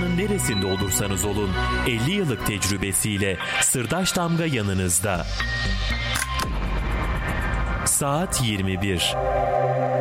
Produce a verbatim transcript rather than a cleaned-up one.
Dünyanın neresinde olursanız olun elli yıllık tecrübesiyle Sırdaş Damga yanınızda. Saat yirmi bir.